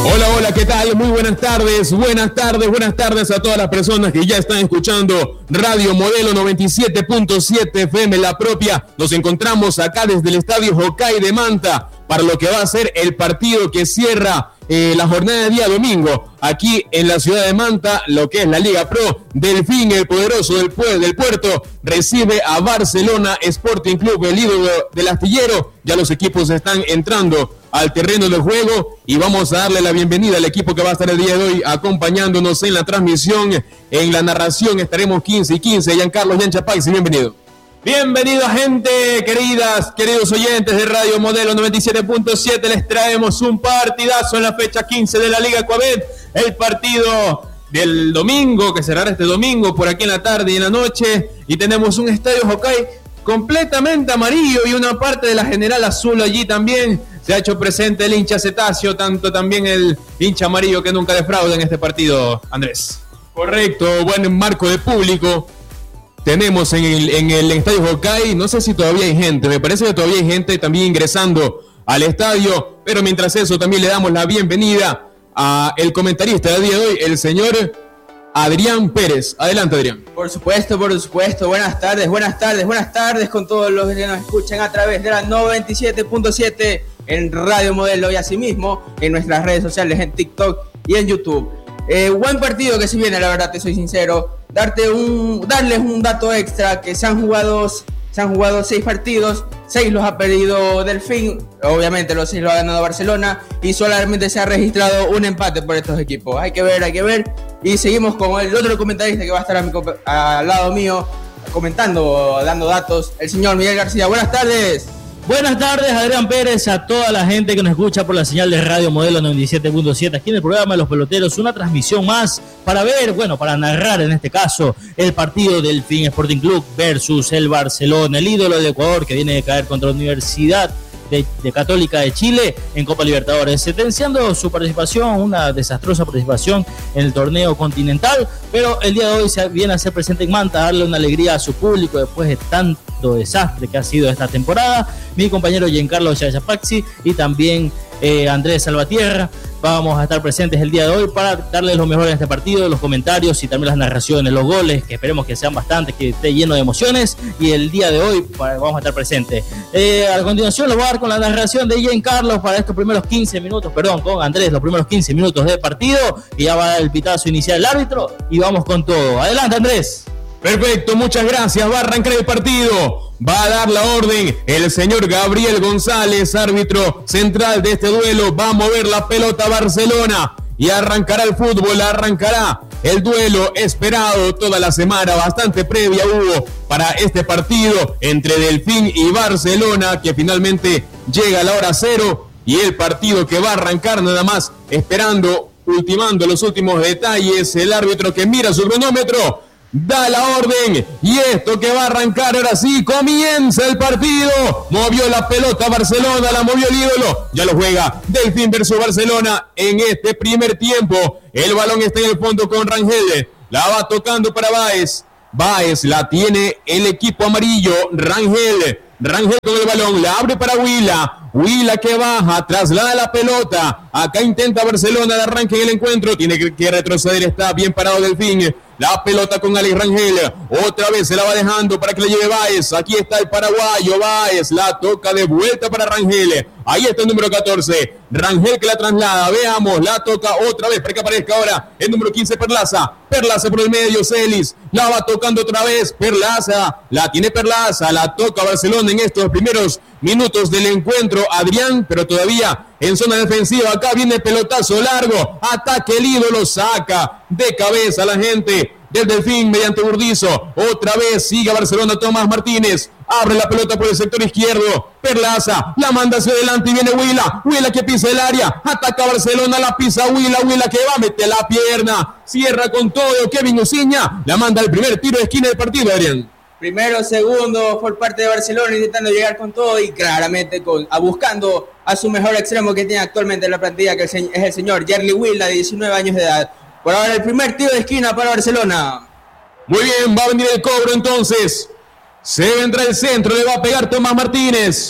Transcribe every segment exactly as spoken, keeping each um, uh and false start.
Hola, hola, ¿qué tal? Muy buenas tardes, buenas tardes, buenas tardes a todas las personas que ya están escuchando Radio Modelo noventa y siete punto siete F M, la propia. Nos encontramos acá desde el Estadio Hokkaido de Manta para lo que va a ser el partido que cierra eh, la jornada de día domingo aquí en la ciudad de Manta, lo que es la Liga Pro. Delfín, el poderoso del, pu- del puerto, recibe a Barcelona Sporting Club, el ídolo del astillero. Ya los equipos están entrando al terreno del juego y vamos a darle la bienvenida al equipo que va a estar el día de hoy acompañándonos en la transmisión. En la narración estaremos quince y quince. Giancarlo Yancha Paisi, bienvenido. Bienvenido, gente, queridas, queridos oyentes de Radio Modelo noventa y siete punto siete. Les traemos un partidazo en la fecha quince de la Liga Coabet. El partido del domingo, que cerrará este domingo por aquí en la tarde y en la noche. Y tenemos un estadio Hokkaido completamente amarillo y una parte de la general azul allí también. Se ha hecho presente el hincha cetáceo, tanto también el hincha amarillo que nunca defrauda en este partido, Andrés. Correcto, buen marco de público tenemos en el, en el estadio Hokkaido. No sé si todavía hay gente, me parece que todavía hay gente también ingresando al estadio, pero mientras eso también le damos la bienvenida a el comentarista del día de hoy, el señor Adrián Pérez. Adelante, Adrián. Por supuesto, por supuesto. Buenas tardes, buenas tardes, buenas tardes con todos los que nos escuchan a través de la noventa y siete punto siete en Radio Modelo y asimismo en nuestras redes sociales, en TikTok y en YouTube. Eh, buen partido que se viene, la verdad, te soy sincero. Darte un, darles un dato extra, que se han jugado, se han jugado seis partidos, seis los ha perdido Delfín, obviamente los seis los ha ganado Barcelona y solamente se ha registrado un empate por estos equipos. Hay que ver, hay que ver. Y seguimos con el otro comentarista que va a estar a mi, al lado mío comentando, dando datos, el señor Miguel García. Buenas tardes. Buenas tardes, Adrián Pérez, a toda la gente que nos escucha por la señal de Radio Modelo noventa y siete punto siete, aquí en el programa de Los Peloteros, una transmisión más para ver, bueno, para narrar en este caso el partido del Delfín Sporting Club versus el Barcelona, el ídolo del Ecuador que viene de caer contra la Universidad de, de Católica de Chile en Copa Libertadores, sentenciando su participación, una desastrosa participación en el torneo continental, pero el día de hoy se viene a ser presente en Manta, a darle una alegría a su público después de tanto desastre que ha sido esta temporada. Mi compañero Giancarlo Chayapaxi y también eh, Andrés Salvatierra vamos a estar presentes el día de hoy para darles lo mejor en este partido, los comentarios y también las narraciones, los goles, que esperemos que sean bastantes, que esté lleno de emociones, y el día de hoy vamos a estar presentes. Eh, a continuación lo voy a dar con la narración de Giancarlo para estos primeros quince minutos, perdón, con Andrés, los primeros quince minutos de partido, y ya va a dar el pitazo inicial el árbitro y vamos con todo. Adelante, Andrés. Perfecto, muchas gracias. Va a arrancar el partido. Va a dar la orden el señor Gabriel González, árbitro central de este duelo. Va a mover la pelota a Barcelona y arrancará el fútbol, arrancará el duelo esperado toda la semana. Bastante previa hubo para este partido entre Delfín y Barcelona, que finalmente llega a la hora cero, y el partido que va a arrancar nada más esperando, ultimando los últimos detalles. El árbitro que mira su cronómetro da la orden, y esto que va a arrancar ahora sí, comienza el partido. Movió la pelota Barcelona, la movió el ídolo, ya lo juega Delfín versus Barcelona en este primer tiempo. El balón está en el fondo con Rangel, la va tocando para Báez. Báez la tiene el equipo amarillo. Rangel, Rangel con el balón, la abre para Huila. Huila que baja, traslada la pelota. Acá intenta Barcelona de arranque en el encuentro. Tiene que, que retroceder, está bien parado Delfín. La pelota con Alex Rangel. Otra vez se la va dejando para que le lleve Báez. Aquí está el paraguayo Báez. La toca de vuelta para Rangel. Ahí está el número catorce. Rangel que la traslada. Veamos, la toca otra vez para que aparezca ahora el número quince, Perlaza. Perlaza por el medio, Celis. La va tocando otra vez. Perlaza. La tiene Perlaza. La toca Barcelona en estos primeros minutos del encuentro, Adrián, pero todavía en zona defensiva. Acá viene pelotazo largo, ataque el ídolo, saca de cabeza a la gente del Delfín mediante Burdizo. Otra vez sigue Barcelona, Tomás Martínez, abre la pelota por el sector izquierdo. Perlaza, la manda hacia adelante y viene Huila. Huila que pisa el área, ataca Barcelona, la pisa Huila. Huila que va, mete la pierna, cierra con todo. Kevin Uciña la manda al primer tiro de esquina del partido, Adrián. Primero, segundo por parte de Barcelona, intentando llegar con todo y claramente con, a buscando a su mejor extremo que tiene actualmente en la plantilla, que es el señor Yerli Huila, de diecinueve años de edad. Por ahora el primer tiro de esquina para Barcelona. Muy bien, va a venir el cobro entonces. Se vendrá el centro, le va a pegar Tomás Martínez.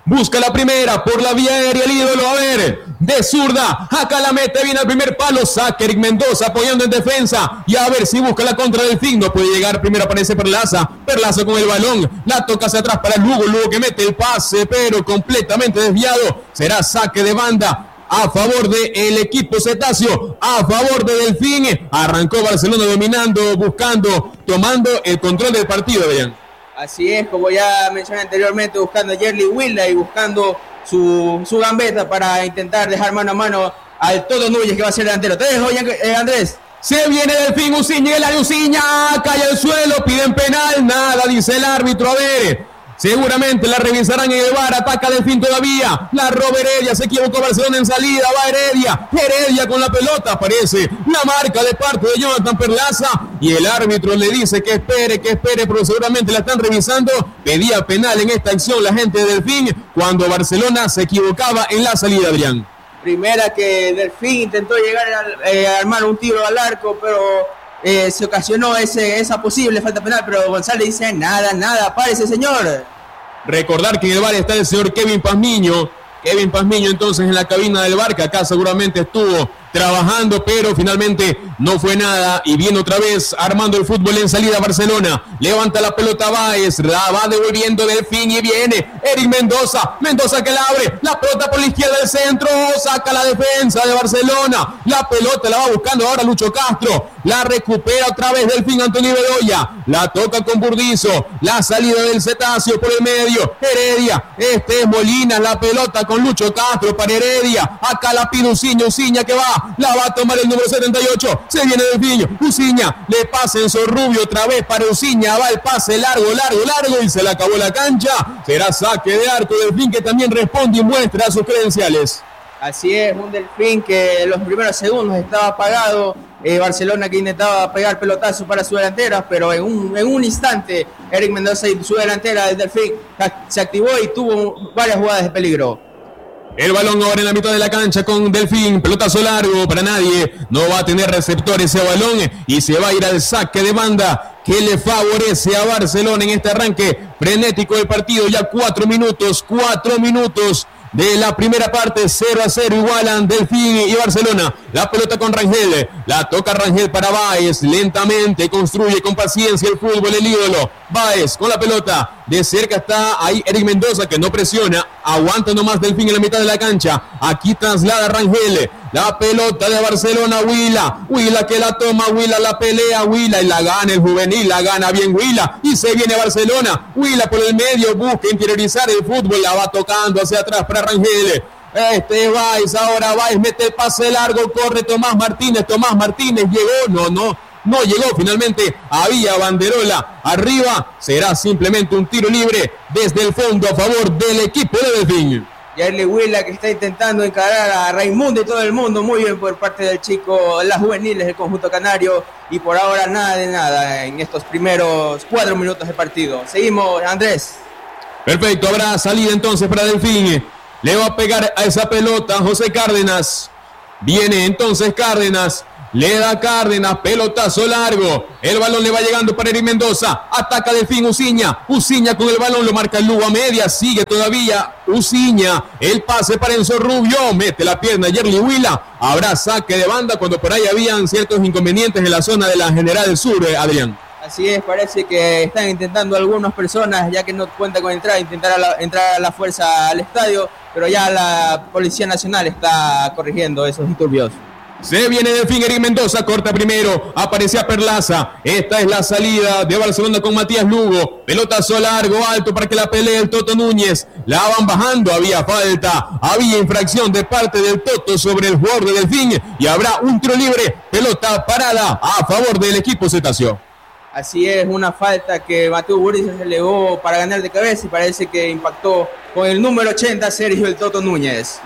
busca la primera por la vía aérea el ídolo, a ver, de zurda, acá la mete, viene al primer palo, saca Eric Mendoza apoyando en defensa, y a ver si busca la contra del fin, no puede llegar, primero aparece Perlaza, Perlaza con el balón, la toca hacia atrás para Lugo, Lugo que mete el pase, pero completamente desviado, será saque de banda a favor del equipo cetáceo, a favor de Delfín. Arrancó Barcelona dominando, buscando, tomando el control del partido, vean. Así es, como ya mencioné anteriormente, buscando a Yerli Huila y buscando su, su gambeta para intentar dejar mano a mano al Toto Núñez, que va a ser delantero. Te dejo, eh, Andrés. Se viene Delfín, Uciña, el área Uciña, cae al suelo, piden penal, nada, dice el árbitro, a ver. Seguramente la revisarán en el V A R, ataca Delfín todavía, la roba Heredia, se equivocó Barcelona en salida, va Heredia, Heredia con la pelota, aparece la marca de parte de Jonathan Perlaza y el árbitro le dice que espere, que espere, pero seguramente la están revisando, pedía penal en esta acción la gente de Delfín cuando Barcelona se equivocaba en la salida, Adrián. Primera que Delfín intentó llegar a, eh, a armar un tiro al arco, pero eh, se ocasionó ese, esa posible falta penal, pero González dice nada, nada, párese señor. Recordar que en el V A R está el señor Kevin Pazmiño, Kevin Pazmiño entonces en la cabina del V A R, que acá seguramente estuvo trabajando, pero finalmente no fue nada y viene otra vez armando el fútbol en salida Barcelona, levanta la pelota Báez, la va devolviendo Delfín y viene Eric Mendoza, Mendoza que la abre, la pelota por la izquierda del centro, saca la defensa de Barcelona, la pelota la va buscando ahora Lucho Castro, la recupera otra vez Delfín Antonio Bedoya, la toca con Burdizo, la salida del cetáceo por el medio, Heredia, este es Molina, la pelota con Lucho Castro para Heredia, acá la pide Uciña, Uciña que va, la va a tomar el número setenta y ocho, se viene Delfín, Uciña, le pasa en Sorrubio otra vez para Uciña, va el pase largo, largo, largo y se le acabó la cancha, será saque de arco Delfín que también responde y muestra sus credenciales. Así es, un Delfín que en los primeros segundos estaba apagado, eh, Barcelona que intentaba pegar pelotazo para su delantera, pero en un, en un instante Eric Mendoza y su delantera del Delfín se activó y tuvo varias jugadas de peligro. El balón ahora en la mitad de la cancha con Delfín, pelotazo largo para nadie, no va a tener receptor ese balón y se va a ir al saque de banda que le favorece a Barcelona en este arranque frenético del partido, ya cuatro minutos, cuatro minutos de la primera parte, cero a cero igualan Delfín y Barcelona, la pelota con Rangel, la toca Rangel para Báez, lentamente construye con paciencia el fútbol, el ídolo, Báez con la pelota, de cerca está ahí Eric Mendoza que no presiona, aguanta nomás Delfín en la mitad de la cancha, aquí traslada Rangel, la pelota de Barcelona, Huila, Huila que la toma, Huila la pelea, Huila y la gana el juvenil, la gana bien Huila y se viene Barcelona, Huila por el medio, busca interiorizar el fútbol, la va tocando hacia atrás para Rangel, este Báez, ahora Báez mete el pase largo, corre Tomás Martínez, Tomás Martínez llegó, no, no, no llegó, finalmente había banderola arriba, será simplemente un tiro libre desde el fondo a favor del equipo de Delfín. Yerli Huila que está intentando encarar a Raimundo y todo el mundo, muy bien por parte del chico, las juveniles del conjunto canario, y por ahora nada de nada en estos primeros cuatro minutos de partido. Seguimos, Andrés. Perfecto, habrá salida entonces para Delfín, le va a pegar a esa pelota José Cárdenas, viene entonces Cárdenas, le da Cárdenas, pelotazo largo, el balón le va llegando para Eric Mendoza, ataca Delfín Uciña, Uciña con el balón, lo marca el Lugo a media, sigue todavía Uciña, el pase para Enzo Rubio, mete la pierna Yerli Huila, habrá saque de banda cuando por ahí habían ciertos inconvenientes en la zona de la General del Sur, eh, Adrián. Así es, parece que están intentando algunas personas, ya que no cuenta con entrada, intentar a la, entrar a la fuerza al estadio, pero ya la Policía Nacional está corrigiendo esos disturbios. Se viene Delfín, Eric Mendoza, corta primero, aparecía Perlaza, esta es la salida de Barcelona con Matías Lugo, pelotazo largo, alto para que la pelee el Toto Núñez, la van bajando, había falta, había infracción de parte del Toto sobre el jugador de Delfín y habrá un tiro libre, pelota parada a favor del equipo cetáceo. Así es, una falta que Mateo Burdizo se elevó para ganar de cabeza y parece que impactó con el número ochenta, Sergio el Toto Núñez.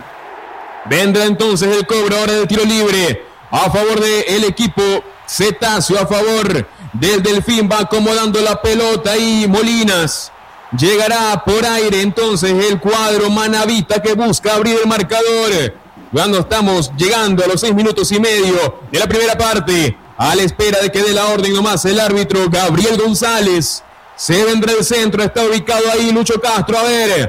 Vendrá entonces el cobro ahora del tiro libre a favor del equipo cetáceo, a favor del Delfín, va acomodando la pelota y Molinas. Llegará por aire entonces el cuadro manavita que busca abrir el marcador. Cuando estamos llegando a los seis minutos y medio de la primera parte, a la espera de que dé la orden nomás el árbitro Gabriel González. Se vendrá el centro, está ubicado ahí Lucho Castro, a ver.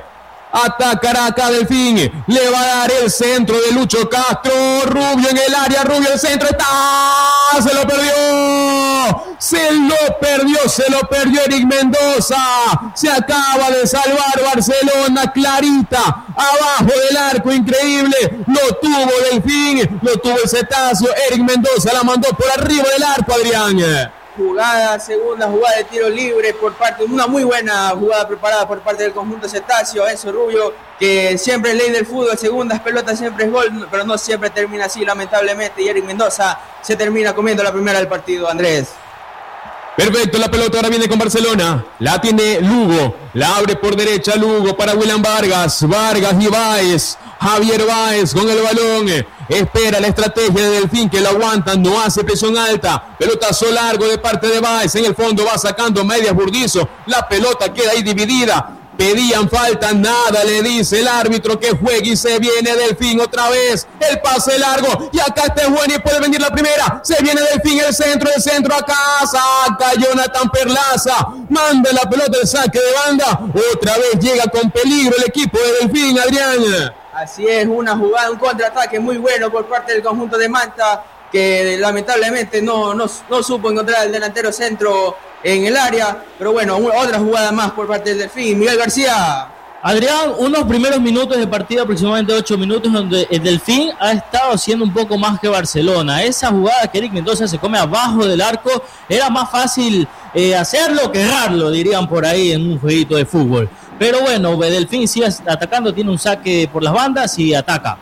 Atacará acá Delfín. Le va a dar el centro de Lucho Castro. Rubio en el área. Rubio el centro. Está. Se lo perdió. Se lo perdió. Se lo perdió Eric Mendoza. Se acaba de salvar Barcelona. Clarita. Abajo del arco. Increíble. Lo tuvo Delfín. Lo tuvo el cetáceo. Eric Mendoza la mandó por arriba del arco, Adrián. Jugada, segunda jugada de tiro libre por parte, una muy buena jugada preparada por parte del conjunto cetáceo, Enzo Rubio, que siempre es ley del fútbol, segundas pelotas siempre es gol, pero no siempre termina así, lamentablemente, y Eric Mendoza se termina comiendo la primera del partido, Andrés. Perfecto, la pelota ahora viene con Barcelona, la tiene Lugo, la abre por derecha Lugo para William Vargas, Vargas y Báez, Javier Báez con el balón, espera la estrategia de Delfín que lo aguanta, no hace presión alta, pelotazo largo de parte de Báez, en el fondo va sacando medias Burdizo, la pelota queda ahí dividida, pedían falta, nada le dice el árbitro que juegue y se viene Delfín otra vez, el pase largo y acá está bueno y puede venir la primera, se viene Delfín, el centro, el centro acá, saca Jonathan Perlaza, manda la pelota el saque de banda, otra vez llega con peligro el equipo de Delfín, Adrián. Así es, una jugada, un contraataque muy bueno por parte del conjunto de Manta, que lamentablemente no, no, no supo encontrar el delantero centro en el área, pero bueno, otra jugada más por parte del Delfín. Miguel García. Adrián, unos primeros minutos de partido, aproximadamente ocho minutos, donde el Delfín ha estado haciendo un poco más que Barcelona. Esa jugada que Eric Mendoza se come abajo del arco, era más fácil eh, hacerlo que errarlo, dirían por ahí en un jueguito de fútbol. Pero bueno, Delfín sigue atacando, tiene un saque por las bandas y ataca.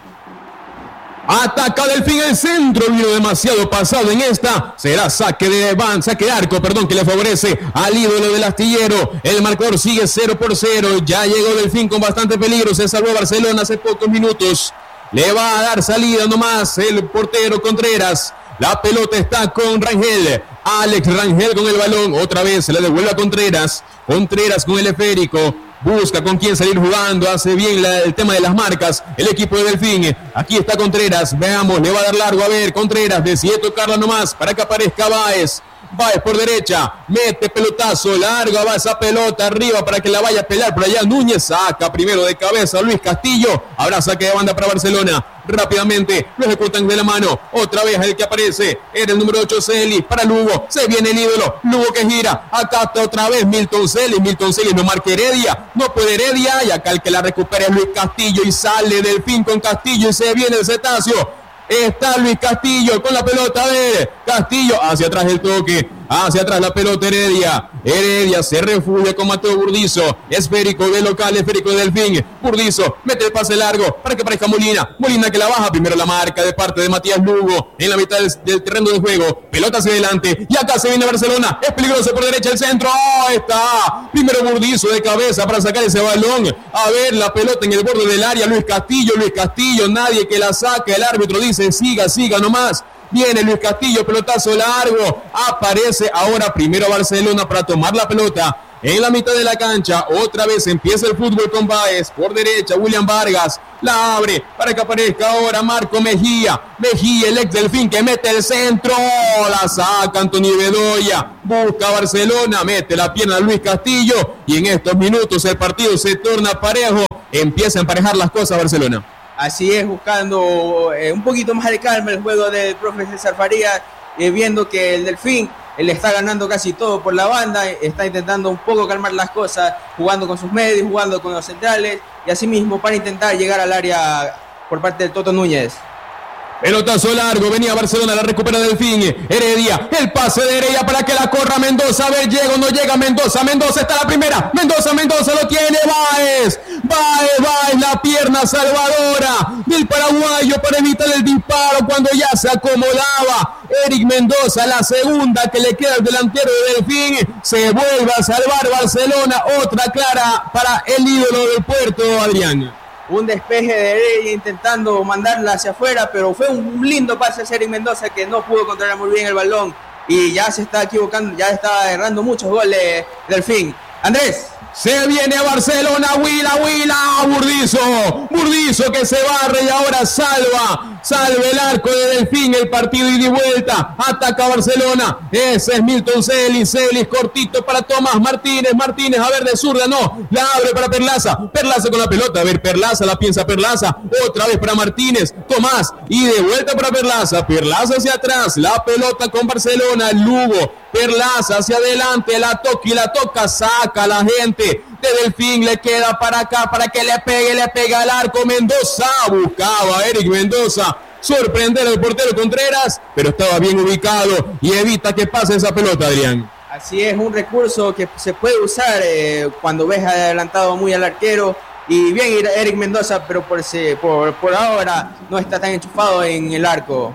Ataca Delfín el centro, vino demasiado pasado en esta. Será saque de van, saque de arco, perdón, que le favorece al ídolo del astillero. El marcador sigue cero por cero. Ya llegó Delfín con bastante peligro. Se salvó Barcelona hace pocos minutos. Le va a dar salida nomás el portero Contreras. La pelota está con Rangel. Alex Rangel con el balón. Otra vez se le devuelve a Contreras. Contreras con el esférico. Busca con quién salir jugando, hace bien la, el tema de las marcas, el equipo de Delfín. Aquí está Contreras, veamos, le va a dar largo, a ver, Contreras, decide tocarla nomás para que aparezca Báez. Báez por derecha, mete pelotazo, larga va esa pelota arriba para que la vaya a pelear por allá. Núñez saca primero de cabeza Luis Castillo, habrá saque de banda para Barcelona. Rápidamente lo ejecutan de la mano, otra vez el que aparece, era el número ocho Celis para Lugo, se viene el ídolo, Lugo que gira, acá está otra vez Milton Celis, Milton Celis no marca Heredia, no puede Heredia, y acá el que la recupera es Luis Castillo y sale Delfín con Castillo y se viene el cetáceo. Está Luis Castillo con la pelota, a ver, Castillo, hacia atrás el toque, hacia atrás la pelota Heredia, Heredia se refugia con Mateo Burdizo, esférico de local, esférico de Delfín, Burdizo, mete el pase largo para que aparezca Molina, Molina que la baja, primero la marca de parte de Matías Lugo, en la mitad del, del terreno de juego, pelota hacia adelante, y acá se viene Barcelona, es peligroso por derecha el centro, ¡oh, está! Primero Burdizo de cabeza para sacar ese balón, a ver la pelota en el borde del área, Luis Castillo, Luis Castillo, nadie que la saque, el árbitro dice siga, siga nomás, viene Luis Castillo, pelotazo largo, aparece ahora primero Barcelona para tomar la pelota en la mitad de la cancha, otra vez empieza el fútbol con Báez, por derecha William Vargas, la abre para que aparezca ahora Marco Mejía, Mejía el ex Delfín que mete el centro, la saca Antonio Bedoya, busca Barcelona, mete la pierna Luis Castillo y en estos minutos el partido se torna parejo, empieza a emparejar las cosas Barcelona. Así es, buscando eh, un poquito más de calma el juego del profe César Farías, eh, viendo que el Delfín le está ganando casi todo por la banda, está intentando un poco calmar las cosas, jugando con sus medios, jugando con los centrales, y así mismo para intentar llegar al área por parte del Toto Núñez. Pelotazo largo, venía Barcelona, la recupera Delfín, Heredia, el pase de Heredia para que la corra Mendoza, a ver, llega o no llega Mendoza, Mendoza está la primera, Mendoza, Mendoza lo tiene, Báez, Báez, Báez, la pierna salvadora del paraguayo para evitar el disparo cuando ya se acomodaba, Eric Mendoza, la segunda que le queda al delantero de Delfín, se vuelve a salvar Barcelona, otra clara para el ídolo del Puerto, Adrián. Un despeje de Heredia intentando mandarla hacia afuera, pero fue un lindo pase a Eric Mendoza que no pudo controlar muy bien el balón y ya se está equivocando, ya está errando muchos goles Delfín. Andrés. Se viene a Barcelona, Huila, Huila, Burdizo, Burdizo que se barre y ahora salva, salva el arco de Delfín, el partido y de vuelta, ataca a Barcelona, ese es Milton Celis, Celis cortito para Tomás Martínez, Martínez a ver de zurda, no, la abre para Perlaza, Perlaza con la pelota, a ver Perlaza, la piensa Perlaza, otra vez para Martínez, Tomás y de vuelta para Perlaza, Perlaza hacia atrás, la pelota con Barcelona, Lugo, Perlaza hacia adelante, la toca y la toca, saca a la gente de Delfín, le queda para acá, para que le pegue, le pega al arco, Mendoza, buscaba a Eric Mendoza, sorprender al portero Contreras, pero estaba bien ubicado y evita que pase esa pelota, Adrián. Así es, un recurso que se puede usar eh, cuando ves adelantado muy al arquero, y bien Eric Mendoza, pero por, ese, por, por ahora no está tan enchufado en el arco.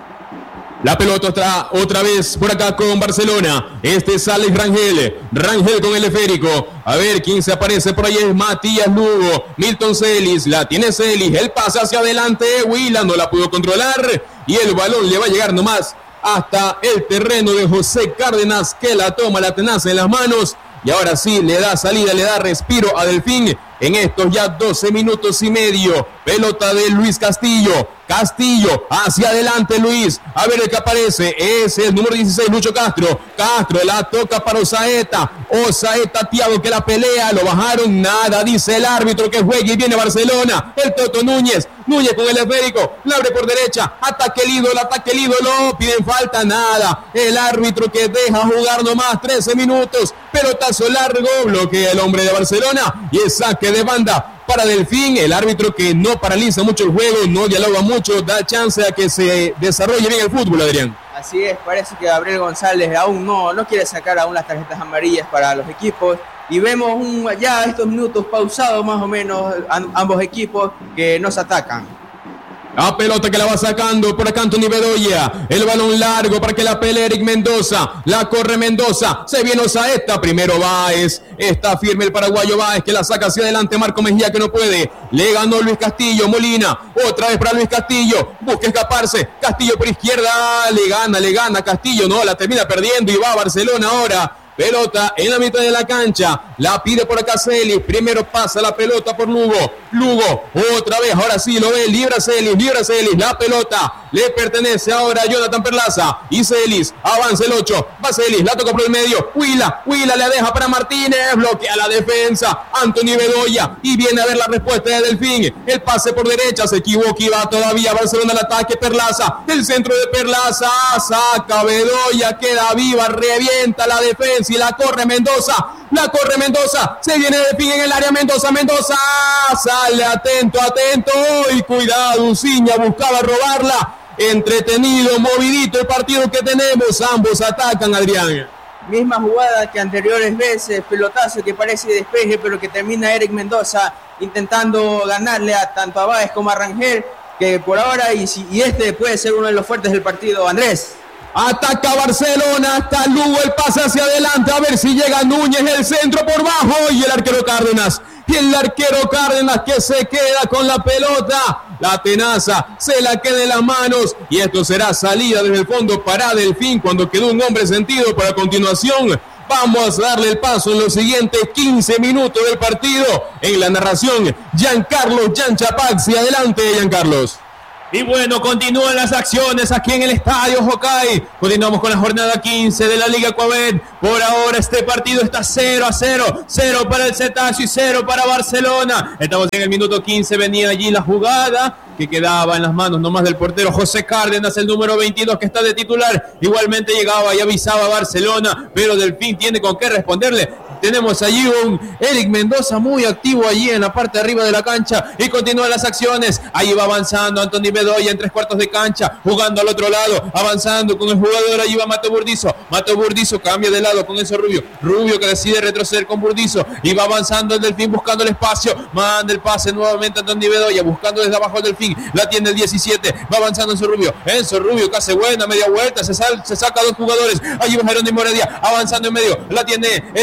La pelota está otra vez por acá con Barcelona. Este es Alex Rangel. Rangel con el esférico. A ver quién se aparece por ahí. Es Matías Lugo. Milton Celis. La tiene Celis. El pase hacia adelante. Huila no la pudo controlar. Y el balón le va a llegar nomás hasta el terreno de José Cárdenas, que la toma, la tenaza en las manos. Y ahora sí le da salida, le da respiro a Delfín. En estos ya doce minutos y medio. Pelota de Luis Castillo. Castillo, hacia adelante Luis. A ver el que aparece. Es el número dieciséis, Lucho Castro. Castro la toca para Osaeta. Osaeta, Thiago que la pelea. Lo bajaron, nada. Dice el árbitro que juegue y viene Barcelona. El Toto Núñez. Núñez con el esférico. La abre por derecha. Ataque el ídolo, ataque el ídolo. Piden falta, nada. El árbitro que deja jugar nomás trece minutos. Pelotazo largo. Bloquea el hombre de Barcelona. Y es saque de banda para Delfín, el árbitro que no paraliza mucho el juego, no dialoga mucho, da chance a que se desarrolle bien el fútbol, Adrián. Así es, parece que Gabriel González aún no, no quiere sacar aún las tarjetas amarillas para los equipos, y vemos un, ya estos minutos pausados más o menos ambos equipos que nos atacan. La pelota que la va sacando por acá Anthony Bedoya. El balón largo para que la pelee Eric Mendoza. La corre Mendoza. Se viene Osaeta. Primero Báez. Está firme el paraguayo Báez que la saca hacia adelante. Marco Mejía que no puede. Le ganó Luis Castillo. Molina. Otra vez para Luis Castillo. Busca escaparse. Castillo por izquierda. Le gana, le gana Castillo. No, la termina perdiendo y va a Barcelona ahora. Pelota en la mitad de la cancha. La pide por acá Celis. Primero pasa la pelota por Lugo. Lugo, otra vez. Ahora sí lo ve. Libra Celis. Libra Celis. La pelota le pertenece ahora a Jonathan Perlaza. Y Celis. Avanza el ocho. Va Celis. La toca por el medio. Huila. Huila la deja para Martínez. Bloquea la defensa. Anthony Bedoya. Y viene a ver la respuesta de Delfín. El pase por derecha. Se equivoca y va todavía Barcelona al ataque. Perlaza. El centro de Perlaza. Saca Bedoya. Queda viva. Revienta la defensa. Y la corre Mendoza, la corre Mendoza, se viene Delfín en el área, Mendoza, Mendoza, sale atento, atento, y cuidado, Uciña buscaba robarla, entretenido, movidito el partido que tenemos, ambos atacan, Adrián. Misma jugada que anteriores veces, pelotazo que parece despeje, pero que termina Eric Mendoza intentando ganarle a tanto a Báez como a Rangel, que por ahora, y, y este puede ser uno de los fuertes del partido, Andrés. Ataca Barcelona, hasta Lugo, el pase hacia adelante, a ver si llega Núñez, el centro por bajo, y el arquero Cárdenas, y el arquero Cárdenas que se queda con la pelota, la tenaza, se la queda en las manos, y esto será salida desde el fondo para Delfín, cuando quedó un hombre sentido. Para continuación, vamos a darle el paso en los siguientes quince minutos del partido, en la narración, Giancarlos Yanchapaxi, adelante Giancarlos. Y bueno, continúan las acciones aquí en el Estadio Jocay. Continuamos con la jornada quince de la Liga Coabet. Por ahora este partido está cero a cero. cero para el Cetáceo y cero para Barcelona. Estamos en el minuto quince. Venía allí la jugada que quedaba en las manos nomás del portero José Cárdenas, el número veintidós que está de titular. Igualmente llegaba y avisaba a Barcelona, pero Delfín tiene con qué responderle. Tenemos allí un Eric Mendoza muy activo allí en la parte de arriba de la cancha y continúan las acciones. Ahí va avanzando Anthony Bedoya en tres cuartos de cancha, jugando al otro lado, avanzando con el jugador. Allí va Mateo Burdizo. Mateo Burdizo cambia de lado con ese Rubio. Rubio que decide retroceder con Burdizo y va avanzando el Delfín buscando el espacio. Manda el pase nuevamente a Anthony Bedoya buscando desde abajo el Delfín. La tiene el diecisiete. Va avanzando Enzo Rubio. Enzo Rubio que hace buena media vuelta. Se, sal, se saca dos jugadores. Allí va Jerónimo Heredia avanzando en medio. La tiene Eric Mendoza.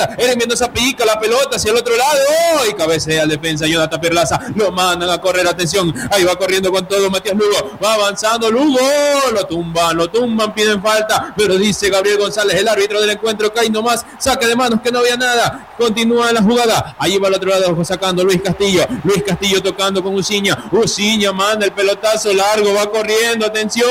Mendoza, Eric Mendoza pica la pelota hacia el otro lado, y cabecea al defensa Jonathan Perlaza, lo mandan a correr, atención, ahí va corriendo con todo Matías Lugo, va avanzando Lugo, lo tumban, lo tumban, piden falta, pero dice Gabriel González, el árbitro del encuentro, que hay nomás, saque de manos, que no había nada, continúa la jugada, ahí va al otro lado sacando Luis Castillo, Luis Castillo tocando con Uciña, Uciña manda el pelotazo largo, va corriendo, atención,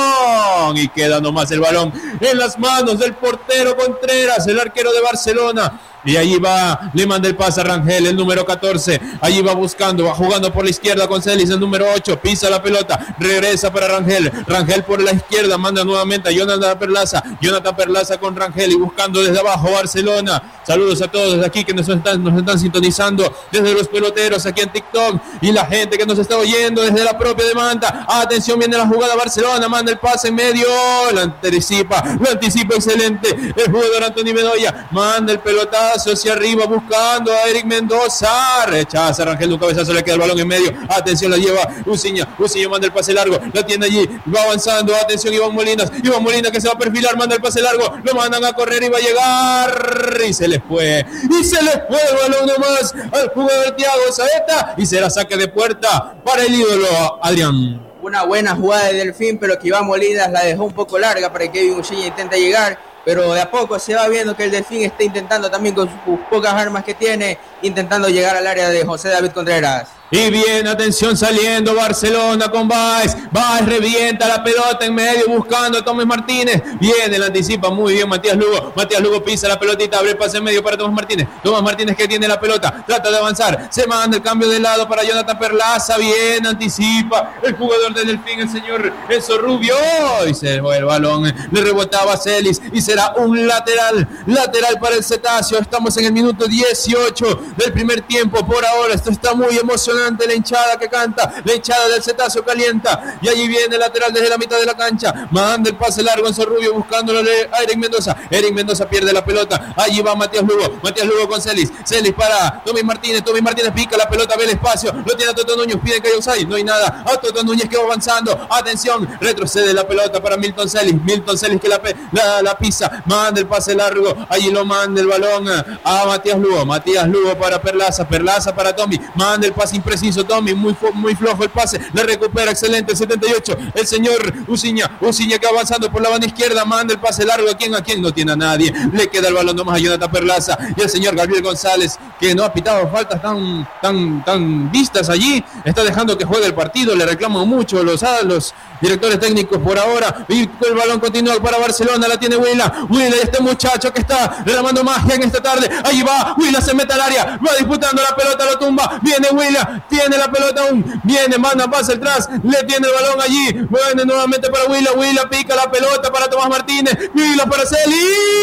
y queda nomás el balón en las manos del portero Contreras, el arquero de Barcelona. Y allí va, le manda el pase a Rangel, el número catorce, allí va buscando, va jugando por la izquierda con Celis, el número ocho, pisa la pelota, regresa para Rangel, Rangel por la izquierda, manda nuevamente a Jonathan Perlaza, Jonathan Perlaza con Rangel y buscando desde abajo Barcelona. Saludos a todos desde aquí que nos están, nos están sintonizando desde los peloteros aquí en TikTok y la gente que nos está oyendo desde la propia demanda. Atención, viene la jugada, Barcelona manda el pase en medio, lo anticipa, lo anticipa excelente el jugador Anthony Bedoya, manda el pelotazo hacia arriba buscando a Eric Mendoza, rechaza Rangel, un cabezazo, le queda el balón en medio, atención, la lleva Uciña, Uciña manda el pase largo, la tiene allí, va avanzando, atención Iván Molinas, Iván Molinas que se va a perfilar, manda el pase largo, lo mandan a correr y va a llegar, y se les fue, y se les fue el balón nomás al jugador Thiago Saeta, y será saque de puerta para el ídolo Adrián. Una buena jugada de Delfín, pero que Iván Molinas la dejó un poco larga para que Kevin Uciña intente llegar, pero de a poco se va viendo que el Delfín está intentando también con sus pocas armas que tiene, intentando llegar al área de José David Contreras. Y bien, atención, saliendo Barcelona con Baez. Baez revienta la pelota en medio buscando a Tomás Martínez. Viene, la anticipa muy bien Matías Lugo. Matías Lugo pisa la pelotita, abre el pase en medio para Tomás Martínez. Tomás Martínez que tiene la pelota, trata de avanzar. Se manda el cambio de lado para Jonathan Perlaza. Bien, anticipa el jugador del Delfín, el señor Enzo Rubio. Y se fue el balón, le rebotaba a Celis y será un lateral. Lateral para el Cetáceo. Estamos en el minuto dieciocho del primer tiempo. Por ahora esto está muy emocionante. La hinchada que canta, la hinchada del Cetáceo calienta, y allí viene el lateral desde la mitad de la cancha, manda el pase largo en Rubio buscándolo a Eric Mendoza. Eric Mendoza pierde la pelota, allí va Matías Lugo, Matías Lugo con Celis, Celis para Tommy Martínez, Tommy Martínez pica la pelota, ve el espacio, lo tiene a Toto Núñez, pide que haya offside, no hay nada, a Toto Núñez que va avanzando, atención, retrocede la pelota para Milton Celis, Milton Celis que la, la, la pisa, manda el pase largo, allí lo manda el balón a Matías Lugo, Matías Lugo para Perlaza, Perlaza para Tommy, manda el pase preciso Tommy, muy, muy flojo el pase, le recupera, excelente, setenta y ocho, el señor Uciña, Uciña que avanzando por la banda izquierda, manda el pase largo, a quien, a quien no tiene a nadie, le queda el balón nomás a Jonathan Perlaza, y el señor Gabriel González, que no ha pitado faltas tan, tan, tan vistas allí, está dejando que juegue el partido, le reclaman mucho los, los directores técnicos por ahora, y el balón continúa para Barcelona, la tiene Huila, Huila, este muchacho que está derramando magia en esta tarde, ahí va, Huila se mete al área, va disputando la pelota, lo tumba, viene Huila, tiene la pelota aún, viene, manda pase atrás, le tiene el balón allí, viene nuevamente para Huila, Huila pica la pelota para Tomás Martínez, Huila para Celis,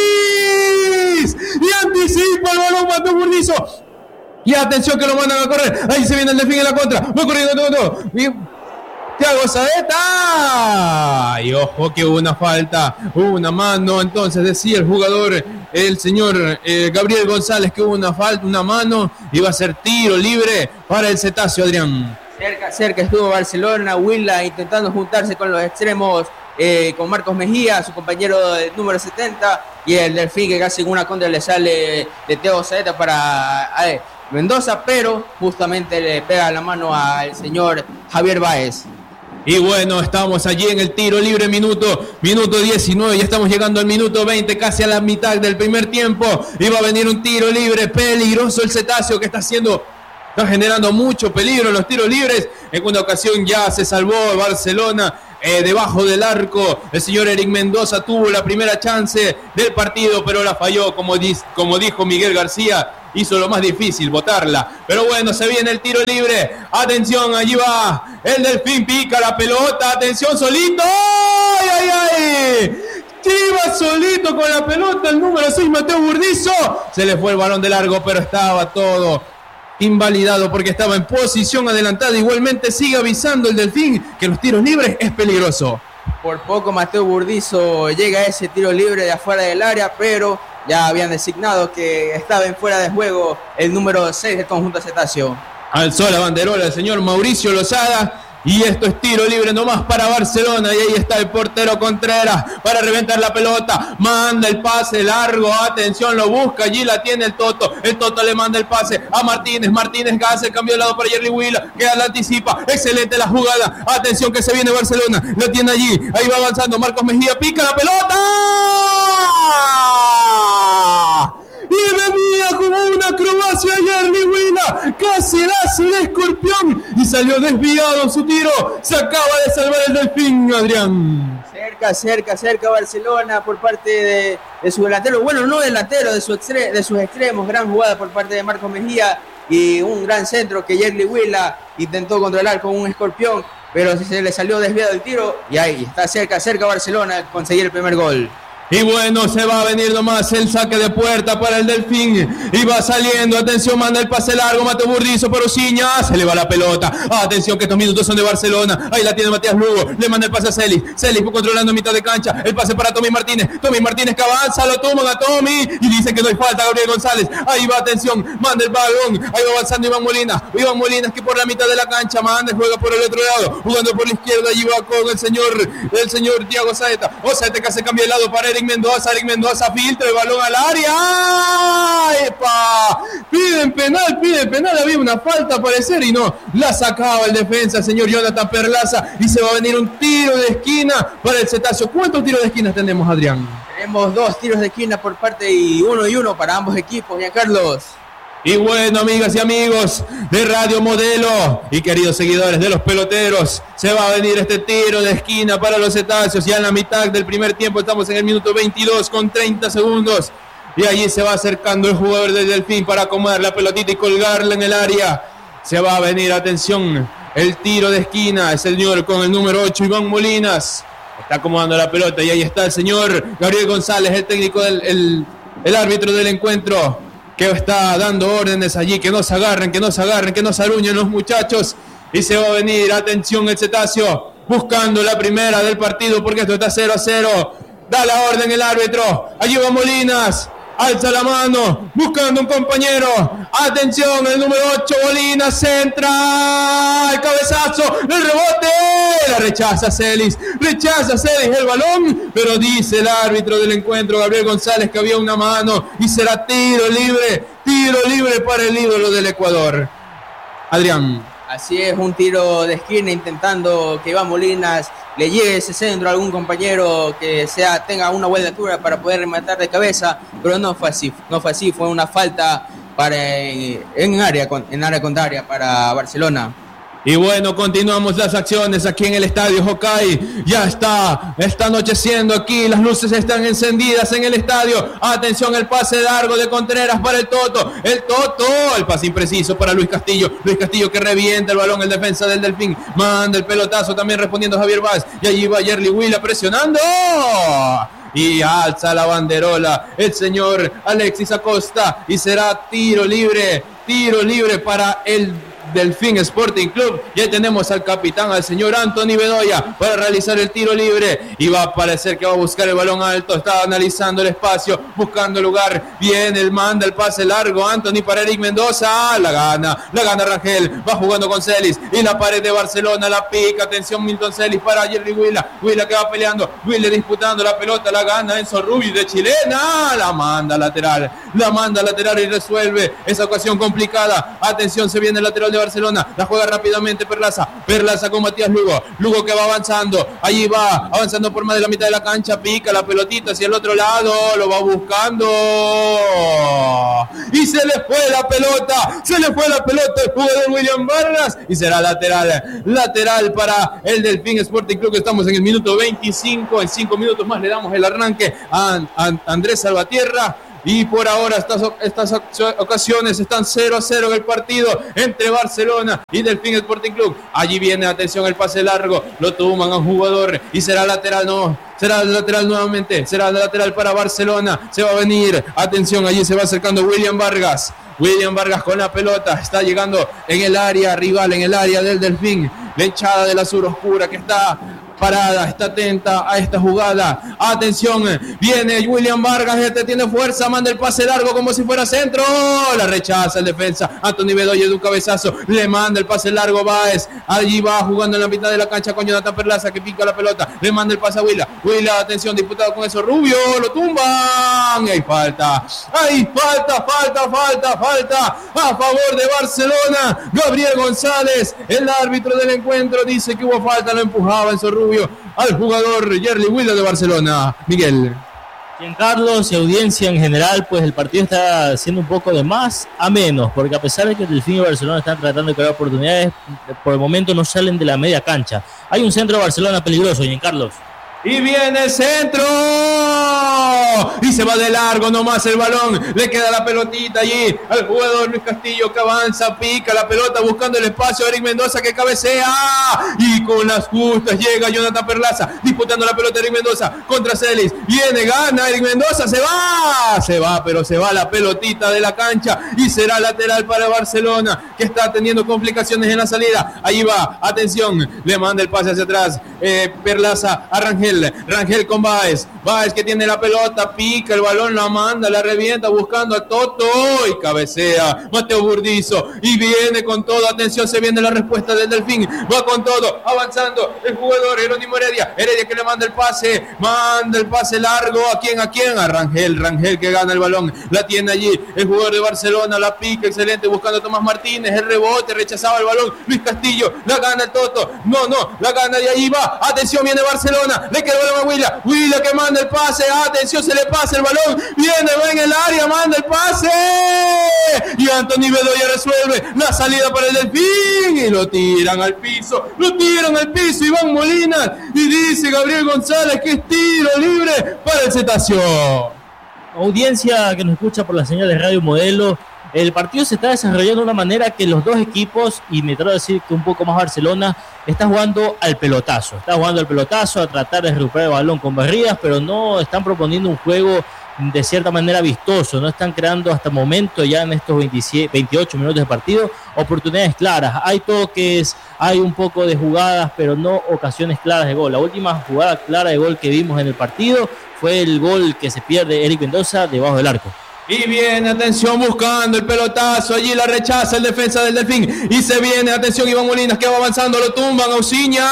y anticipa el balón Mateo Burdizo, y atención que lo mandan a correr, ahí se viene el Delfín en la contra, va corriendo todo, todo, y Thiago Saeta, y ojo que hubo una falta, hubo una mano, entonces decía el jugador, el señor eh, Gabriel González que hubo una falta, una mano, iba a ser tiro libre para el Cetáceo, Adrián. Cerca, cerca estuvo Barcelona, Huila intentando juntarse con los extremos, eh, con Marcos Mejía, su compañero del número setenta, y el Delfín que casi en una contra le sale de Thiago Saeta para eh, Mendoza, pero justamente le pega la mano al señor Javier Baez. Y bueno, estamos allí en el tiro libre, minuto, minuto diecinueve, ya estamos llegando al minuto veinte, casi a la mitad del primer tiempo, y va a venir un tiro libre, peligroso el Cetáceo que está haciendo, está generando mucho peligro en los tiros libres, en una ocasión ya se salvó Barcelona, eh, debajo del arco, el señor Eric Mendoza tuvo la primera chance del partido, pero la falló, como, di- como dijo Miguel García, hizo lo más difícil, botarla. Pero bueno, se viene el tiro libre. Atención, allí va el Delfín, pica la pelota. Atención, solito. ¡Ay, ay, ay! Iba solito con la pelota el número seis, Mateo Burdizo. Se le fue el balón de largo, pero estaba todo invalidado porque estaba en posición adelantada. Igualmente sigue avisando el Delfín que los tiros libres es peligroso. Por poco Mateo Burdizo llega a ese tiro libre de afuera del área, pero ya habían designado que estaba en fuera de juego el número seis del conjunto Cetáceo. Alzó la banderola el señor Mauricio Lozada Y esto es tiro libre nomás para Barcelona. Y ahí está el portero Contreras para reventar la pelota. Manda el pase largo. Atención, lo busca. Allí la tiene el Toto. El Toto le manda el pase a Martínez. Martínez hace el cambio de lado para Yerli Huila. Que la anticipa. Excelente la jugada. Atención que se viene Barcelona. Lo tiene allí. Ahí va avanzando. Marcos Mejía pica la pelota. Y venía como una acrobacia Yerli Huila, casi le hace el escorpión y salió desviado su tiro. Se acaba de salvar el Delfín, Adrián. Cerca, cerca, cerca Barcelona por parte de, de su delantero, bueno, no delantero, de, su extre, de sus extremos. Gran jugada por parte de Marcos Mejía y un gran centro que Yerli Huila intentó controlar con un escorpión, pero se le salió desviado el tiro y ahí está cerca, cerca Barcelona a conseguir el primer gol. Y bueno, se va a venir nomás el saque de puerta para el Delfín. Y va saliendo, atención, manda el pase largo, Mateo Burdizo por Uciña. Se le va la pelota. Atención que estos minutos son de Barcelona. Ahí la tiene Matías Lugo. Le manda el pase a Celis. Celis controlando mitad de cancha. El pase para Tommy Martínez. Tommy Martínez que avanza, lo toman a Tommy. Y dice que no hay falta Gabriel González. Ahí va, atención, manda el balón. Ahí va avanzando Iván Molina. Iván Molina que por la mitad de la cancha manda, juega por el otro lado. Jugando por la izquierda, allí va con el señor, el señor Thiago Saeta. O Saeta que se cambia de lado para Eric Mendoza, Eric Mendoza filtra el balón al área. ¡Epa! Piden penal, piden penal, había una falta a parecer y no, la sacaba el defensa, señor Jonathan Perlaza, y se va a venir un tiro de esquina para el Cetáceo. ¿Cuántos tiros de esquina tenemos, Adrián? Tenemos dos tiros de esquina por parte y uno y uno para ambos equipos, Giancarlos. Y bueno, amigas y amigos de Radio Modelo y queridos seguidores de los peloteros, se va a venir este tiro de esquina para los Cetáceos. Ya en la mitad del primer tiempo, estamos en el minuto veintidós con treinta segundos. Y allí se va acercando el jugador del Delfín para acomodar la pelotita y colgarla en el área. Se va a venir, atención, el tiro de esquina. Es el señor con el número ocho, Iván Molinas. Está acomodando la pelota y ahí está el señor Gabriel González, el técnico del el, el árbitro del encuentro, que está dando órdenes allí, que no se agarren, que no se agarren, que no se aruñen los muchachos. Y se va a venir, atención, el Cetáceo, buscando la primera del partido, porque esto está cero a cero. Da la orden el árbitro. Allí va Molinas. Alza la mano, buscando un compañero. Atención, el número ocho, Molinas, centra. El cabezazo, el rebote. La rechaza Celis. Rechaza Celis el balón. Pero dice el árbitro del encuentro, Gabriel González, que había una mano. Y será tiro libre. Tiro libre para el ídolo del Ecuador. Adrián. Así es, un tiro de esquina intentando que Iván Molinas le llegue ese centro a algún compañero que sea tenga una buena altura para poder rematar de cabeza, pero no fue así, no fue así, fue una falta para en área en área contraria para Barcelona. Y bueno, continuamos las acciones aquí en el Estadio Hokkaido. Ya está, está anocheciendo aquí, las luces están encendidas en el estadio. Atención, el pase largo de Contreras para el Toto. El Toto, el pase impreciso para Luis Castillo. Luis Castillo que revienta el balón, el defensa del Delfín. Manda el pelotazo también respondiendo Javier Vaz. Y allí va Yerli Huila presionando. Y alza la banderola el señor Alexis Acosta. Y será tiro libre, tiro libre para el Delfín Sporting Club. Ya tenemos al capitán, al señor Anthony Bedoya, para realizar el tiro libre, y va a parecer que va a buscar el balón alto. Está analizando el espacio, buscando el lugar. Viene el manda el pase largo, Anthony para Eric Mendoza. La gana, la gana Rangel. Va jugando con Celis y la pared de Barcelona la pica. Atención, Milton Celis para Yerli Huila. Huila que va peleando, Huila disputando la pelota. La gana Enzo Rubio de Chilena. La manda lateral, la manda lateral y resuelve esa ocasión complicada. Atención, se viene el lateral de Barcelona, la juega rápidamente Perlaza, Perlaza con Matías Lugo, Lugo que va avanzando, allí va, avanzando por más de la mitad de la cancha, pica la pelotita hacia el otro lado, lo va buscando, y se le fue la pelota, se le fue la pelota el jugador William Vargas, y será lateral, lateral para el Delfín Sporting Club, que estamos en el minuto veinticinco, en cinco minutos más le damos el arranque a, a Andrés Salvatierra. Y por ahora estas, estas ocasiones están cero a cero en el partido entre Barcelona y Delfín Sporting Club. Allí viene, atención, el pase largo, lo toman a un jugador y será lateral, no, será lateral nuevamente, será lateral para Barcelona. Se va a venir, atención, allí se va acercando William Vargas. William Vargas con la pelota, está llegando en el área rival, en el área del Delfín. La hinchada del azul oscura que está parada, está atenta a esta jugada. Atención, viene William Vargas, este tiene fuerza, manda el pase largo como si fuera centro, la rechaza el defensa. Anthony Bedoya de un cabezazo, le manda el pase largo Báez, allí va jugando en la mitad de la cancha con Jonathan Perlaza que pica la pelota, le manda el pase a Huila. Huila, atención, diputado con eso, Rubio, lo tumban, y hay falta, hay falta, falta, falta, falta, a favor de Barcelona. Gabriel González, el árbitro del encuentro, dice que hubo falta, lo empujaba Enzo Rubio al jugador Yerli Huila de Barcelona. Miguel. Giancarlos y audiencia en general, pues el partido está siendo un poco de más a menos, porque a pesar de que el Delfín y Barcelona están tratando de crear oportunidades, por el momento no salen de la media cancha. Hay un centro de Barcelona peligroso, Giancarlos. Y viene el centro. Y se va de largo nomás el balón. Le queda la pelotita allí al jugador Luis Castillo que avanza, pica la pelota buscando el espacio a Eric Mendoza que cabecea. Y con las justas llega Jonathan Perlaza disputando la pelota Eric Mendoza contra Celis. Viene, gana Eric Mendoza, se va. Se va, pero se va la pelotita de la cancha. Y será lateral para Barcelona que está teniendo complicaciones en la salida. Ahí va, atención. Le manda el pase hacia atrás. Eh, Perlaza a Rangel. Rangel con Báez, Báez que tiene la pelota, pica el balón, la manda, la revienta buscando a Toto y cabecea Mateo Burdizo y viene con todo, atención, se viene la respuesta del Delfín, va con todo, avanzando el jugador Jerónimo Heredia, Heredia que le manda el pase, manda el pase largo, ¿a quién? ¿A quién? A Rangel, Rangel que gana el balón, la tiene allí el jugador de Barcelona, la pica, excelente, buscando a Tomás Martínez, el rebote, rechazaba el balón, Luis Castillo, la gana el Toto, no, no, la gana y ahí va, atención, viene Barcelona, le queda el balón a Huila, Huila que manda el pase, atención, se le pasa el balón, viene, va en el área, manda el pase, y Anthony Bedoya resuelve la salida para el Delfín, y lo tiran al piso, lo tiran al piso, Iván Molina, y dice Gabriel González que es tiro libre para el Cetáceo. Audiencia que nos escucha por la señal de Radio Modelo, el partido se está desarrollando de una manera que los dos equipos, y me atrevo a decir que un poco más Barcelona, está jugando al pelotazo. Está jugando al pelotazo, a tratar de recuperar el balón con barridas, pero no están proponiendo un juego de cierta manera vistoso. No están creando hasta el momento, ya en estos veintisiete, veintiocho minutos de partido, oportunidades claras. Hay toques, hay un poco de jugadas, pero no ocasiones claras de gol. La última jugada clara de gol que vimos en el partido fue el gol que se pierde Eric Mendoza debajo del arco. Y viene, atención, buscando el pelotazo, allí la rechaza el defensa del Delfín, y se viene, atención, Iván Molinas que va avanzando, lo tumban, Ausiña,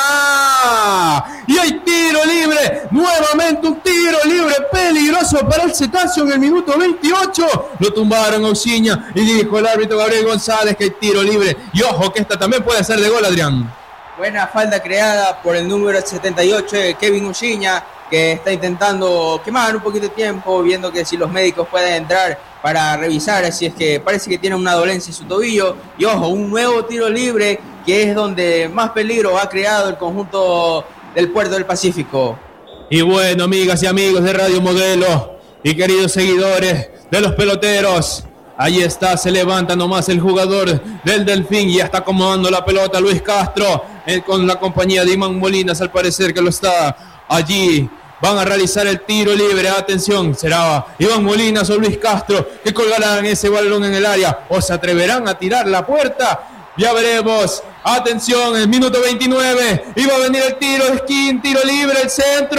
y hay tiro libre, nuevamente un tiro libre peligroso para el Cetáceo en el minuto veintiocho, lo tumbaron Ausiña, y dijo el árbitro Gabriel González que hay tiro libre, y ojo que esta también puede ser de gol, Adrián. Buena falta creada por el número setenta y ocho de Kevin Ausiña, que está intentando quemar un poquito de tiempo, viendo que si los médicos pueden entrar para revisar, si es que parece que tiene una dolencia en su tobillo. Y ojo, un nuevo tiro libre, que es donde más peligro ha creado el conjunto del Puerto del Pacífico. Y bueno, amigas y amigos de Radio Modelo y queridos seguidores de los peloteros, ahí está, se levanta nomás el jugador del Delfín y ya está acomodando la pelota Luis Castro, eh, con la compañía de Iván Molinas, al parecer que lo está allí. Van a realizar el tiro libre, atención, será Iván Molinas o Luis Castro que colgarán ese balón en el área, o se atreverán a tirar la puerta, ya veremos. Atención, el minuto veintinueve, iba a venir el tiro de esquina, tiro libre, el centro,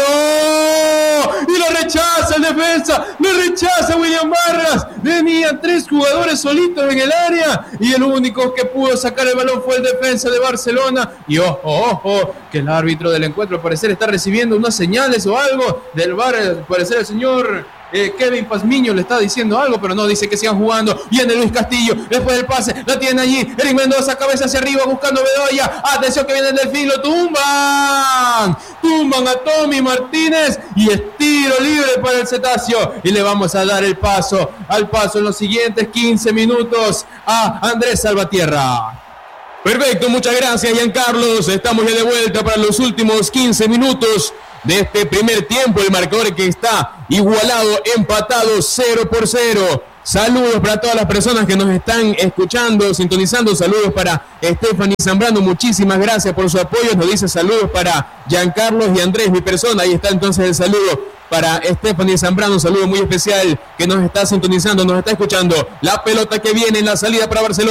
y lo rechaza el defensa, lo rechaza William Vargas, venían tres jugadores solitos en el área, y el único que pudo sacar el balón fue el defensa de Barcelona, y ojo, ojo, que el árbitro del encuentro al parecer está recibiendo unas señales o algo del V A R, al parecer el señor Eh, Kevin Pazmiño le está diciendo algo, pero no, dice que sigan jugando. Viene Luis Castillo, después del pase, la tiene allí, Eric Mendoza, cabeza hacia arriba, buscando Bedoya, atención que viene el Delfín, lo tumban, tumban a Tommy Martínez, y es tiro libre para el Cetáceo, y le vamos a dar el paso, al paso en los siguientes quince minutos a Andrés Salvatierra. Perfecto, muchas gracias, Giancarlos, estamos ya de vuelta para los últimos quince minutos de este primer tiempo, el marcador que está igualado, empatado cero por cero. Saludos para todas las personas que nos están escuchando, sintonizando. Saludos para Stephanie Zambrano, muchísimas gracias por su apoyo. Nos dice saludos para Giancarlos y Andrés, mi persona. Ahí está entonces el saludo para Stephanie Zambrano, un saludo muy especial que nos está sintonizando, nos está escuchando. La pelota que viene en la salida para Barcelona.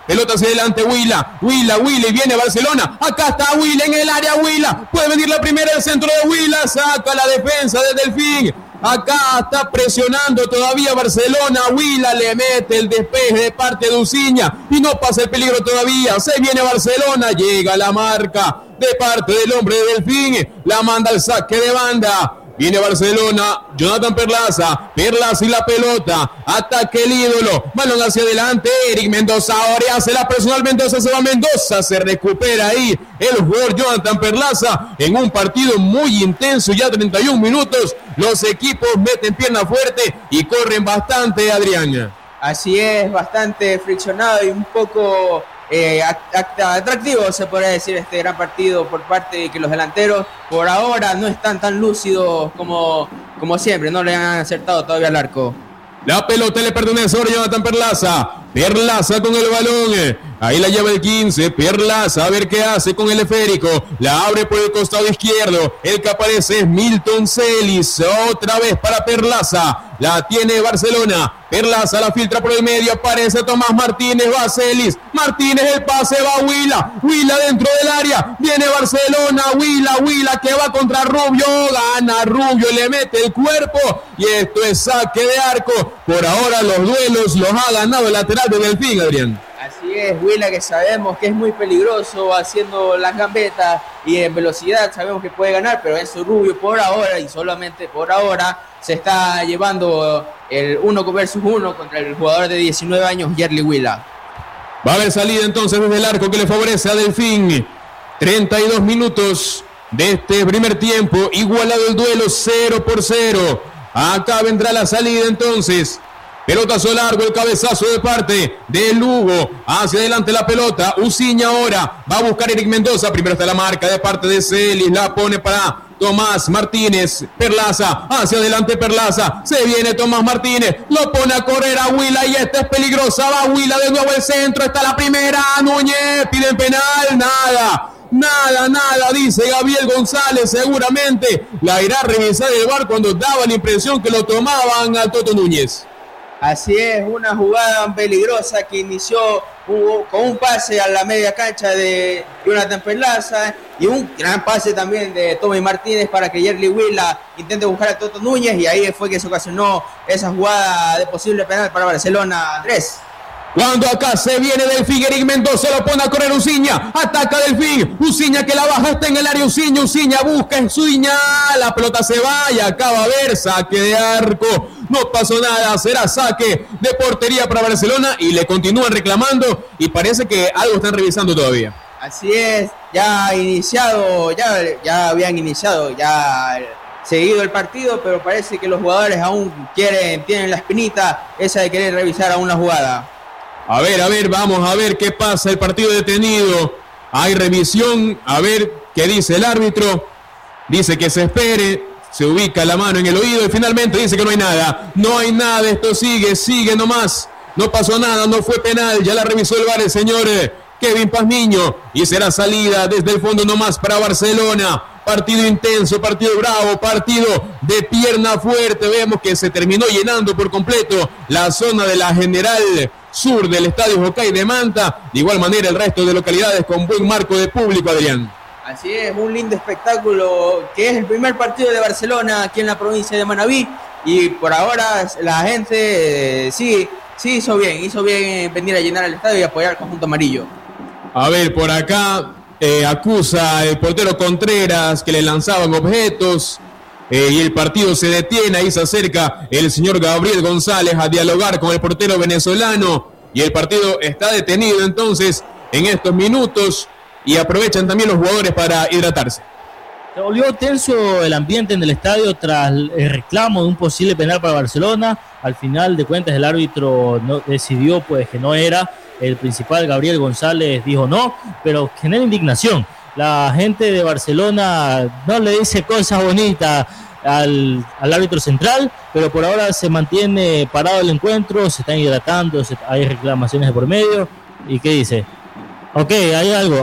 pelota hacia adelante, Huila, Huila, Huila, y viene Barcelona, acá está Huila en el área, Huila, puede venir la primera del centro de Huila, saca la defensa de Delfín, acá está presionando todavía Barcelona, Huila le mete el despeje de parte de Uciña, y no pasa el peligro todavía, se viene Barcelona, llega la marca de parte del hombre de Delfín, la manda al saque de banda. Viene Barcelona, Jonathan Perlaza, Perlaza y la pelota, ataque el ídolo, balón hacia adelante, Eric Mendoza, ahora hace la personal, Mendoza se va, Mendoza se recupera ahí el jugador Jonathan Perlaza en un partido muy intenso, ya treinta y un minutos, los equipos meten pierna fuerte y corren bastante, Adrián. Así es, bastante friccionado y un poco eh, atractivo, se podría decir, este gran partido por parte de que los delanteros por ahora no están tan lúcidos como, como siempre, no le han acertado todavía al arco. La pelota le pertenece a Jonathan Perlaza. Perlaza con el balón. Ahí la lleva el quince. Perlaza a ver qué hace con el esférico. La abre por el costado izquierdo. El que aparece es Milton Celis. Otra vez para Perlaza. La tiene Barcelona. Perlaza la filtra por el medio. Aparece Tomás Martínez. Va Celis. Martínez el pase. Va Huila. Huila dentro del área. Viene Barcelona. Huila. Huila que va contra Rubio. Gana Rubio. Le mete el cuerpo. Y esto es saque de arco. Por ahora los duelos los ha ganado el lateral de Delfín, Adrián. Así es, Huila, que sabemos que es muy peligroso haciendo las gambetas y en velocidad sabemos que puede ganar, pero eso Rubio por ahora y solamente por ahora se está llevando el uno versus uno contra el jugador de diecinueve años, Yerli Huila. Va a haber salida entonces desde el arco que le favorece a Delfín. treinta y dos minutos de este primer tiempo, igualado el duelo cero por cero. Acá vendrá la salida entonces. Pelotazo largo, el cabezazo de parte de Lugo. Hacia adelante la pelota. Uciña ahora. Va a buscar Eric Mendoza. Primero está la marca de parte de Celis. La pone para Tomás Martínez. Perlaza. Hacia adelante Perlaza. Se viene Tomás Martínez. Lo pone a correr a Huila. Y esta es peligrosa. Va Huila de nuevo el centro. Está la primera. Núñez. Piden penal. Nada. Nada, nada, dice Gabriel González, seguramente la irá a revisar el V A R cuando daba la impresión que lo tomaban al Toto Núñez. Así es, una jugada peligrosa que inició un, con un pase a la media cancha de Jonathan Perlaza y un gran pase también de Tommy Martínez para que Yerli Huila intente buscar a Toto Núñez, y ahí fue que se ocasionó esa jugada de posible penal para Barcelona. Andrés. Cuando acá se viene Delfín, Eric Mendoza lo pone a correr Uciña, ataca Delfín, Uciña que la baja, está en el área Uciña, Uciña busca en Uciña, la pelota se va y acaba a ver, saque de arco, no pasó nada, será saque de portería para Barcelona y le continúan reclamando y parece que algo están revisando todavía. Así es, ya iniciado, ya, ya habían iniciado, ya seguido el partido, pero parece que los jugadores aún quieren, tienen la espinita esa de querer revisar aún la jugada. A ver, a ver, vamos a ver qué pasa, el partido detenido, hay revisión, a ver qué dice el árbitro, dice que se espere, se ubica la mano en el oído y finalmente dice que no hay nada, no hay nada, esto sigue, sigue nomás, no pasó nada, no fue penal, ya la revisó el V A R el señor Kevin Pazmiño y será salida desde el fondo nomás para Barcelona. Partido intenso, partido bravo, partido de pierna fuerte. Vemos que se terminó llenando por completo la zona de la General Sur del Estadio Jocay de Manta. De igual manera el resto de localidades con buen marco de público, Adrián. Así es, un lindo espectáculo que es el primer partido de Barcelona aquí en la provincia de Manabí. Y por ahora la gente eh, sí, sí hizo bien, hizo bien venir a llenar el estadio y apoyar al conjunto amarillo. A ver, por acá eh, acusa el portero Contreras que le lanzaban objetos eh, y el partido se detiene. Ahí se acerca el señor Gabriel González a dialogar con el portero venezolano y el partido está detenido entonces en estos minutos y aprovechan también los jugadores para hidratarse. Se volvió tenso el ambiente en el estadio tras el reclamo de un posible penal para Barcelona. Al final de cuentas el árbitro no, decidió pues que no era. El principal Gabriel González dijo no, pero genera indignación. La gente de Barcelona no le dice cosas bonitas al, al árbitro central, pero por ahora se mantiene parado el encuentro, se están hidratando, se, hay reclamaciones de por medio. ¿Y qué dice? Ok, hay algo,